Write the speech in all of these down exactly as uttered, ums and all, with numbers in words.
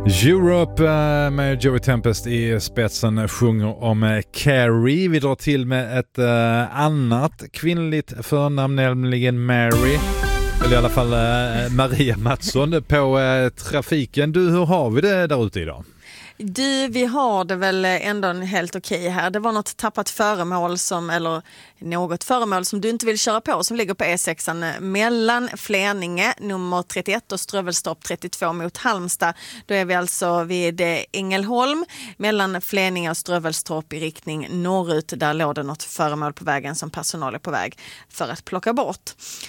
Europe med Joey Tempest i spetsen sjunger om Carrie. Vi drar till med ett uh, annat kvinnligt förnamn, nämligen Mary. Eller i alla fall uh, Maria Mattsson på uh, trafiken. Du, hur har vi det där ute idag? Du, vi har det väl ändå helt okej här. Det var något tappat föremål som, eller något föremål som du inte vill köra på som ligger på E sex mellan Fleninge nummer trettioett och Strövelstorp trettiotvå mot Halmstad. Då är vi alltså vid Ängelholm mellan Fleninge och Strövelstorp i riktning norrut. Där låg det något föremål på vägen som personal är på väg för att plocka bort.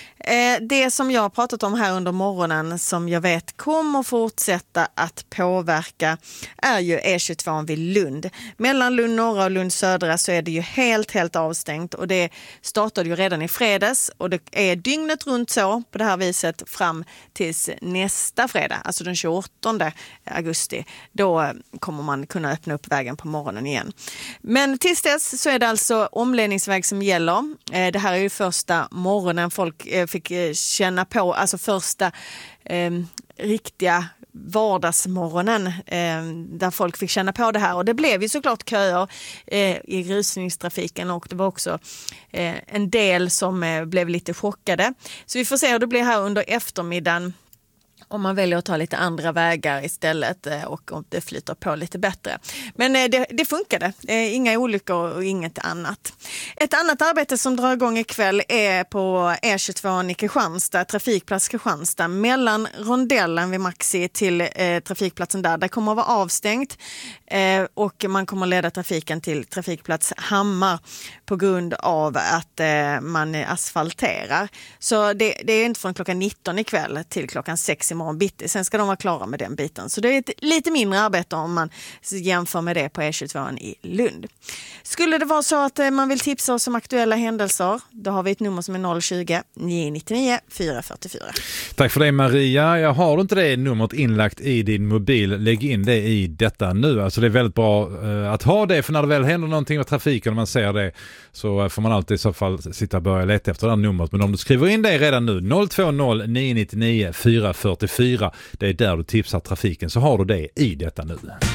Det som jag har pratat om här under morgonen som jag vet kommer fortsätta att påverka är ju E tjugotvå vid Lund. Mellan Lund norra och Lund södra så är det ju helt, helt avstängt och det startade ju redan i fredags och det är dygnet runt så på det här viset fram tills nästa fredag, alltså den tjugoåttonde augusti. Då kommer man kunna öppna upp vägen på morgonen igen. Men tills dess så är det alltså omledningsväg som gäller. Det här är ju första morgonen folk fick känna på, alltså första eh, riktiga vardagsmorgonen eh, där folk fick känna på det här och det blev ju såklart köer eh, i rusningstrafiken och det var också eh, en del som eh, blev lite chockade. Så vi får se hur det blir här under eftermiddagen om man väljer att ta lite andra vägar istället och om det flyter på lite bättre. Men det, det funkade. Inga olyckor och inget annat. Ett annat arbete som drar igång ikväll är på E tjugotvå i Kristianstad, trafikplats Kristianstad. Mellan rondellen vid Maxi till eh, trafikplatsen där. Det kommer att vara avstängt eh, och man kommer att leda trafiken till trafikplats Hammar på grund av att eh, man asfalterar. Så det, det är inte från klockan nitton ikväll till klockan sex imorgon bitti. Sen ska de vara klara med den biten. Så det är ett lite mindre arbete om man jämför med det på E tjugotvå i Lund. Skulle det vara så att man vill tipsa oss om aktuella händelser, då har vi ett nummer som är noll tjugo, nio nio nio, fyra fyra fyra. Tack för det Maria. Jag har inte det numret inlagt i din mobil. Lägg in det i detta nu. Alltså det är väldigt bra uh, att ha det, för när det väl händer någonting med trafiken och man ser det så får man alltid i så fall sitta och börja leta efter det här numret. Men om du skriver in det redan nu, noll två noll, nio nio nio, fyra fyra fyra, det är där du tipsar trafiken, så har du det i detta nu.